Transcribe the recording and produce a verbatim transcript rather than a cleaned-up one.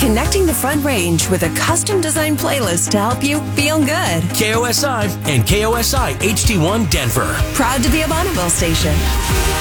Connecting the Front Range with a custom-designed playlist to help you feel good. K O S I and K O S I H D one Denver. Proud to be a Bonneville station.